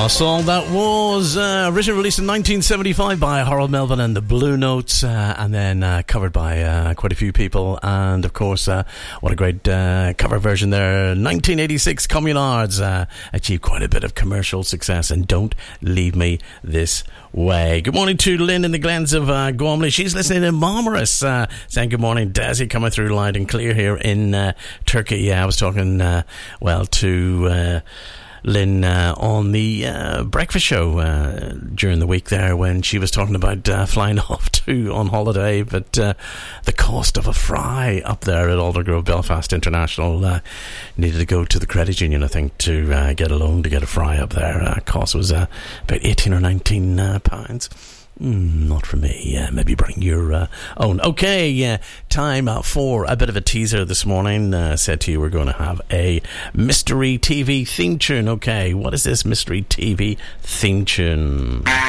song that was originally released in 1975 by Harold Melvin and the Blue Notes, and then covered by quite a few people. And of course, what a great cover version there. 1986, Communards achieved quite a bit of commercial success, and Don't Leave Me This Way. Good morning to Lynn in the Glens of Gormley. She's listening in Marmaris, saying good morning. Desi coming through loud and clear here in Turkey. Yeah, I was talking to Lynn on the breakfast show during the week there, when she was talking about flying off on holiday, but the cost of a fry up there at Aldergrove Belfast International, needed to go to the credit union, I think, to get a loan to get a fry up there. Cost was about 18 or 19 pounds. Not for me. Maybe bring your own. Okay, time for a bit of a teaser this morning. Said to you we're going to have a mystery TV theme tune. Okay, what is this mystery TV theme tune?